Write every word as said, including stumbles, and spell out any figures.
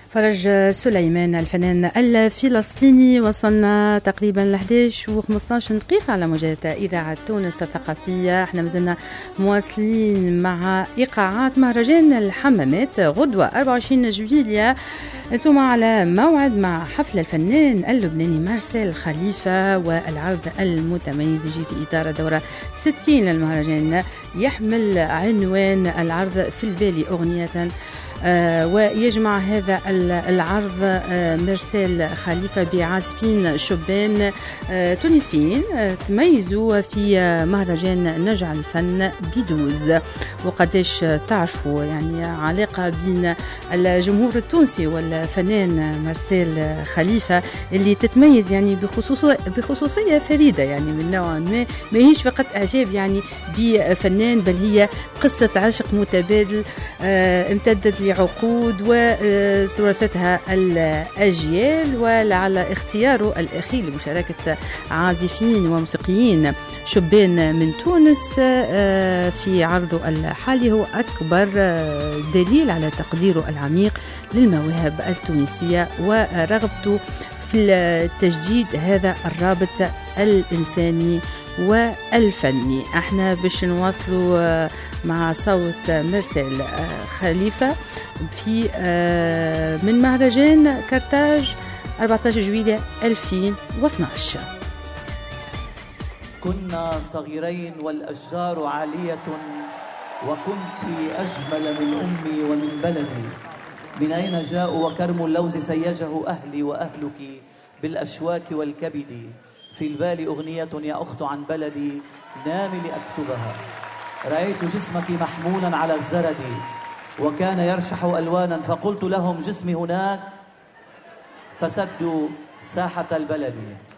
فرج سليمان الفنان الفلسطيني. وصلنا تقريبا ل إحدى عشر وخمسطاش دقيقة على موجات إذاعة تونس الثقافية. احنا مازلنا مواصلين مع إيقاعات مهرجان الحمامات غدوة أربعة وعشرين جويلية. انتم على موعد مع حفل الفنان اللبناني مارسيل خليفة والعرض المتميز يجي في إطار دورة ستين للمهرجان، يحمل عنوان العرض في البالي أغنية. آه ويجمع هذا العرض آه مارسيل خليفة بعازفين شبان آه تونسيين آه تميزوا في آه مهرجان نجع الفن بدوز. وقديش تعرفوا يعني علاقة بين الجمهور التونسي والفنان مارسيل خليفة اللي تتميز يعني بخصوصية, بخصوصية فريدة يعني من نوع ما، ما هيش فقط إعجاب يعني بفنان، بل هي قصة عشق متبادل آه امتدت لعقود وتورثتها الأجيال. ولعل اختياره الأخير لمشاركة عازفين وموسيقيين شبان من تونس في عرضه الحالي هو أكبر دليل على تقديره العميق للمواهب التونسية ورغبته في تجديد هذا الرابط الإنساني والفني. احنا باش نواصلوا مع صوت مارسيل خليفة في من مهرجان كرتاج أربعة عشر جويلية ألفين واثناشر. كنا صغيرين والأشجار عالية وكنت أجمل من أمي ومن بلدي. من أين جاءوا وكرم اللوز سيجه أهلي وأهلك بالأشواك والكبد. في البال أغنية يا أخت عن بلدي نامي لأكتبها. رأيت جسمك محمولا على الزرد وكان يرشح ألوانا فقلت لهم جسمي هناك فسدوا ساحة البلد.